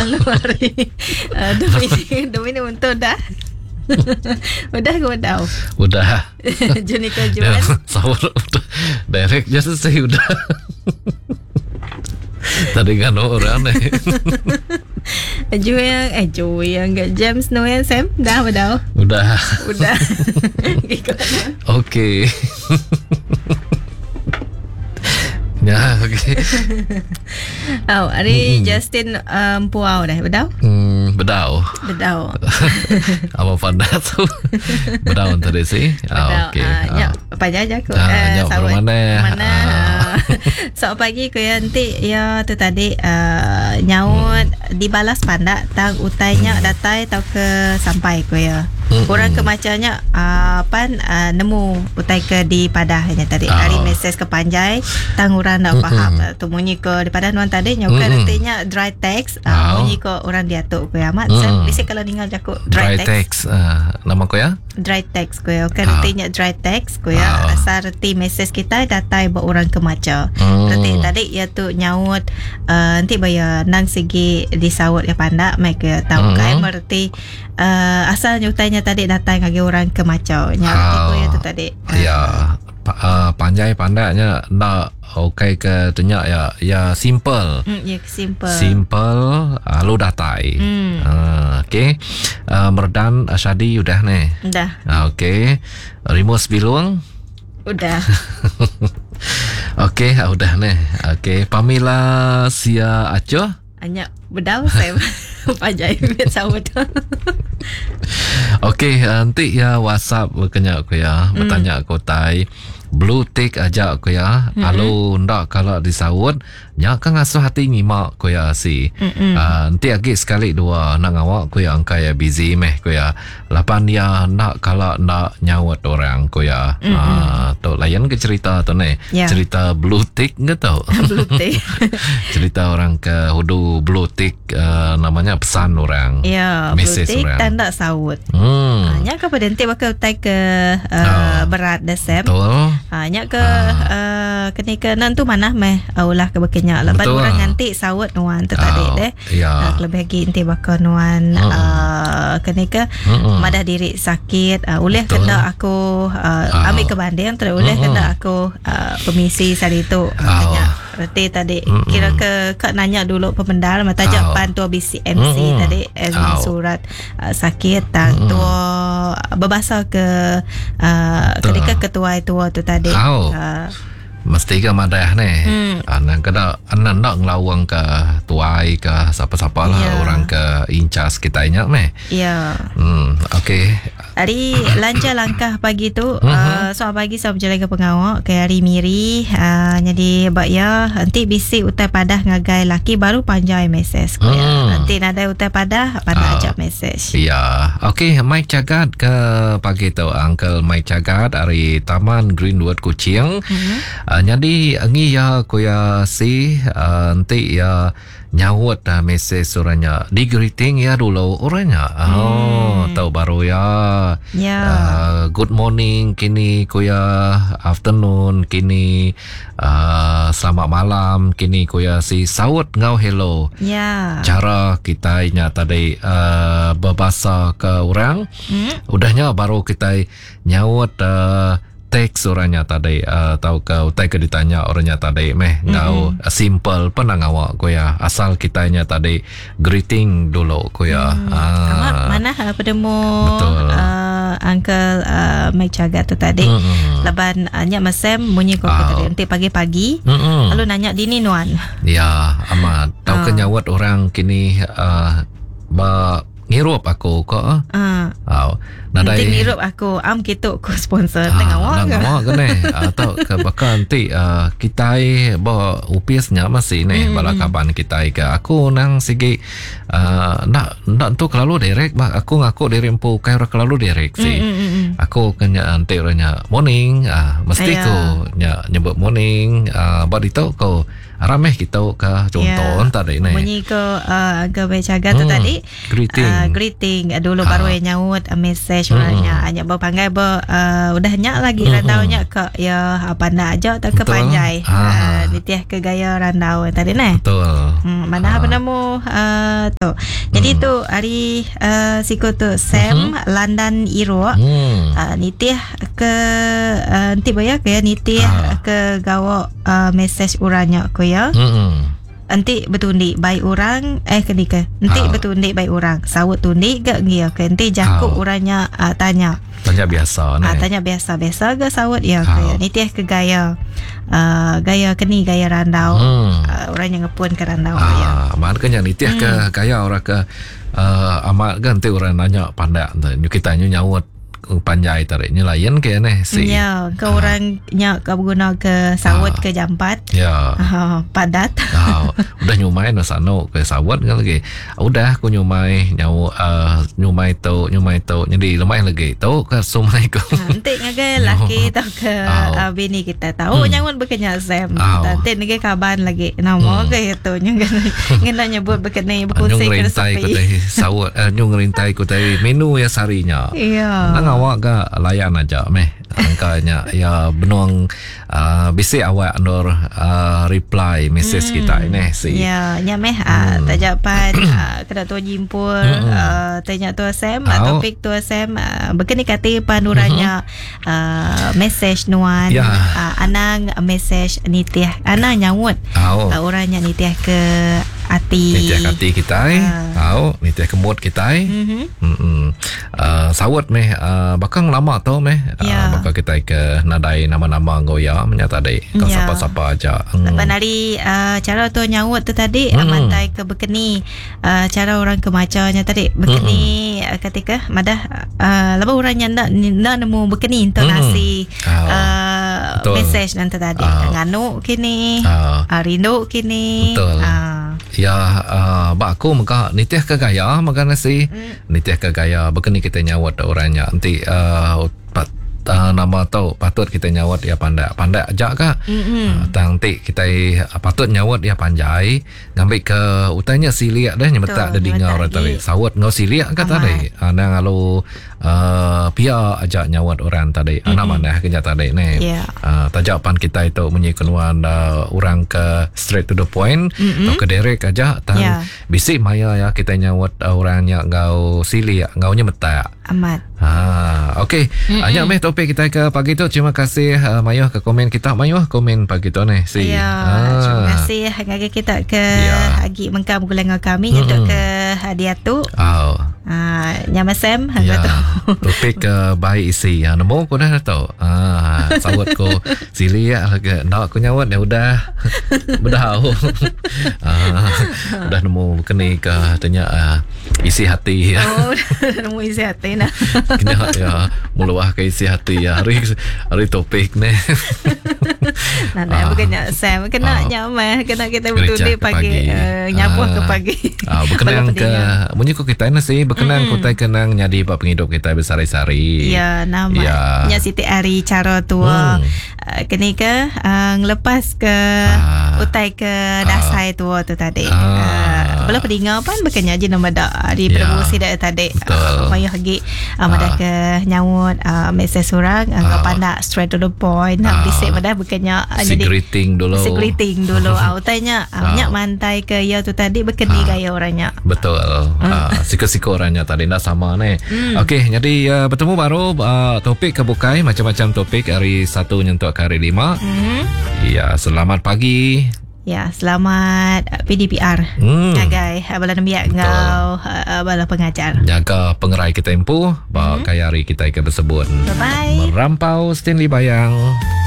Malam hari Domini untuk dah. Udah ke udah? Udah. Juni kejuan. Sahur udah. Direct je selesai udah. Tadi kan orang ni. Juang kat James Noel Sam dah dah. Udah. Okey. Ya, okey. Hari Justin puau dah bedau. Bedau. Apa pandai tu? Bedau tadi sih. Okey. Ya, apa aja aku. Sawit mana? So pagi ko ya nanti ya tu tadi nyaut dibalas pandak tang utainya datai tau ke sampai ko ya. Orang kemacanya nemu utai ke di padahnya tadi hari mesej ke panjai tang orang dah faham tu munyi ke di padah nuan tadi nyaukan nantinya dry text munyi ke orang diatuk ko ya mat bisa kalau dengar jaku dry text nama ko ya dry text ko ya kan nantinya dry text ko ya asal reti mesej kita datai buat orang kemaca reti tadi ya tu nyaut nanti bayar nang segi disawut ya pandak mai ke tahu kai merti asal nyutainya tadi datang lagi orang kemacau nyarti ko ya tu tadi ya panjai pandainya nak okey ke tanya ya simple simple lu datai okey Merdan Syadi udah ni dah okey Rimus Bilung udah okey udah ni okey Pamela Sia Aco hanya bedau saya panjai bet sawut. Okey, nanti ya WhatsApp kena aku ya, bertanya aku tai blue tick aja aku ya. Alo ndak kalau disawut, nya kan ngasuh hati ngimak aku ya si. Nanti lagi sekali dua nak ngawak aku ya angka ya busy meh aku ya. Lapan dia nak kalau nak nyawat orang aku ya. Tu layan ke cerita tu ni. Cerita blue tick enggak tahu. Blue tick. Cerita orang ke hudu blue tick namanya pesan orang. Ya, blue tick tanda sawut. Nya ke pada nanti bakal utai ke berat desem. Betul. Nya ke kenika nan tu mana meh ulah ke bekenya lepas orang nanti sawut nuan tu tadi deh. Lebih lagi nanti bakal nuan kenika madah diri sakit uleh kena aku ambil ke banding terus uleh kena aku pemisi sari tu tanya reti tadi kira ke kak nanya dulu pemendal mata japan tu BCMC tadi surat sakit tang tu berbahasa ke ketika ketua itu tu tadi mesti ke madah ni anak kena anak nak ngelawang ke tuai ke siapa-siapa lah orang ke incas kita ingat meh okey hari lancar langkah pagi tu soal pagi saya berjalan ke pengawak ke hari miri jadi bak ya nanti bisik utai padah ngagai laki baru panjai mesej nanti nada utai padah ajak mesej okey Mike Cagat ke pagi tu Uncle Mike Cagat dari Taman Greenwood Kuching jadi ngi ya kuya si nanti ya nyawut mesej orangnya di greeting ya dulu orangnya tahu baru ya good morning kini kuya afternoon kini selamat malam kini kuya si sawut ngau hello cara kita nya tadi berbahasa ke orang udahnya baru kita nyawut teks orangnya tadi tahu ke utai ke ditanya orangnya tadi meh ngau simple pernah ngawak ko ya asal kitanya tadi greeting dulu ko ya mana padamu Uncle Mike Cagat tu tadi leban nyak masem munyi ko tadi nanti pagi-pagi lalu nanya dini nuan ya amat tahu ke nyawat orang kini ngirup aku kok nanti ngirup aku gitu ku sponsor tengah awak ke ni atau ke bakal nanti kita bawa upisnya masih ni bala kapan kita ke aku nang segi nak tu kalau direct aku ngaku dirempu kai kalau direct sih aku kena nanti orangnya morning mesti ku nyebut morning buat itu kau ramai kita ke contoh tadi ni bunyi ke agak Cagat tu tadi greeting dulu baru nyaut message orangnya hanya berpanggil udah nyak lagi randaunya ke ya apa nak aja tak ke panjai nitiah ke gaya randau tadi ni betul mana apa nemu tu tu. Jadi tu hari siko tu Sam London Iro nitih ke nanti bayar ke nitih ke gawa message uranya ko ya. Nanti betundi baik orang kenika nanti betundi baik orang sawut tundi ke ngia ke nanti jakuk uranya tanya biasa tanya biasa ke sawut ya ke ni teh ke gaya keni gaya randau orang yang ngepun ke randau ya makanya ni teh ke gaya orang ke amat kan nanti orang nanya pandai kita nyawut panjai tarik ni lain ke ne si ya ke orangnya ke guna ke sawut ke jampat ya padat udah nyumai no sano ke sawut kan lagi udah aku nyumai nyumai tau jadi lumayan lagi tau ke sumai ko nanti ngagai laki tau ke bini kita tahu nyangun bekenya Sam nanti ngagai kaban lagi nama ke itu ngena nyebut bekene berkusi ke sepi sawut nyung rintai ko tai menu ya sarinya iya awak ke layan aja angkanya ya benuang bisi awak andor reply message kita ini si ya nyameh tajapan kena tu jimpul tanya tu Sam topik tu Sam begini kata panuranya message nuan anang message nitih anang nyawut orangnya nitih ke hati kita nitih ke mood kita sawut meh bakang lama tau meh bakal kita ke nadai nama-nama goya menyata dai kau siapa-siapa aja dari cara tu nyawut tu tadi mantai ke bekeni cara orang kemacanya tadi bekeni ketika madah laba orangnya nak nemu bekeni intonasi message nanti tadi nganu kini rindu kini ya aku maka nitih ke gaya maka nasi nitih ke gaya bekeni kita nyawat orangnya nanti nama tahu patut kita nyawat ya pandai aja kah nanti kita patut nyawat ya panjai ngambil ke utanya siliak dah nyemetak dah dengar orang tadi sawat ngau siliak kata tadi nang kalau pia aja nyawat orang tadi anak mana kerja tadi ni tajapan kita itu menyikuan orang ke straight to the point atau ke direct aja bisik maya ya kita nyawat orangnya ngau siliak ngau nyemetak amat okey banyak meh topik kita ke pagi tu terima kasih Mayuh ke komen kita Mayuh komen pagi tu ni si terima kasih ngagi kita ke agi mengkam gulang kami untuk ke hadiah tu nyama Sam topik baik isi nemu aku dah tahu sawat ko sili ke nak aku nyawat ya udah berdau udah nemu kena ke tanya isi hati nemu isi hati nah kena ya meluah ke isi hati ya hari topik ni nanda bukannya Sam kena nyama kena kita betul pagi nyapuh ke pagi berkenang ke menyuku kita ni sih berkenang kutai kenang nyadi pak penghidup kita bersari-sari ya nama nya Siti Ari cara tua kena ke ngelepas ke utai ke dasai tua tu tadi belum pedinga pan bukannya je nama dak di promosi dak tadi payah lagi madah ke nyawut mesej orang pandak straight to the point nak bisik madah bukannya jadi greeting dulu utainya banyak mantai ke ya tu tadi berkeni gaya orangnya betul siko-siko orangnya tadi dah sama ni okey jadi bertemu baru topik kebukai macam-macam topik hari 1 nyentuh ke hari 5 ya selamat pagi. Ya, selamat PDPR. Jagai bala nembiak ngau bala pengajar. Jaga pengerai kita empu, bawa kaya hari kita ikan tersebut. Bye-bye. Merampau Stanley Bayang.